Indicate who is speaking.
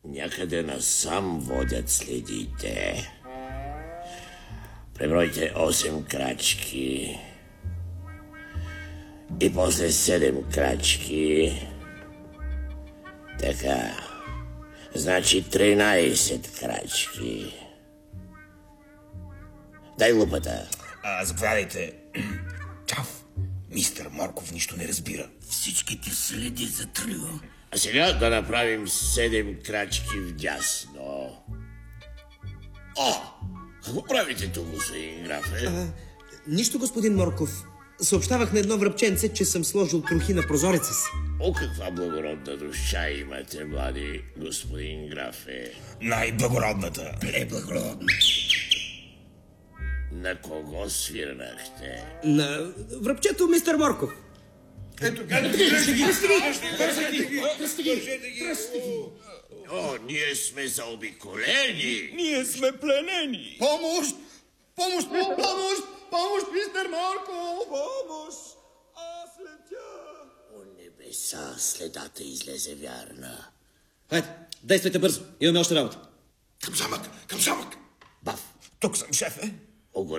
Speaker 1: Някъде насам водят следите. Пребройте 8 крачки. И после 7 крачки. Така. Значи 13 крачки. Дай лупата.
Speaker 2: Заповядайте. Чав. Мистер Морков нищо не разбира.
Speaker 3: Всичките следи затрива.
Speaker 1: А сега да направим 7 крачки вдясно. О! Какво правите тук, господин графе?
Speaker 4: Нищо, господин Морков. Съобщавах на едно връбченце, че съм сложил трохи на прозореца си.
Speaker 1: О, каква благородна душа имате, млади господин графе.
Speaker 2: Най-благородната.
Speaker 3: Преблагородна.
Speaker 1: На кого свирнахте?
Speaker 4: На връбчето мистер Морков.
Speaker 1: О, ние сме заобиколени.
Speaker 2: Ние сме пленени.
Speaker 5: Помощ! Помощ! Помощ! Помощ, мистер Морков!
Speaker 2: Помощ! Аз летя!
Speaker 1: О, небеса, следата излезе вярна.
Speaker 4: Хайде, действайте бързо. Имаме още работа.
Speaker 2: Към замък! Към замък!
Speaker 1: Бав!
Speaker 2: Тук съм, шефе.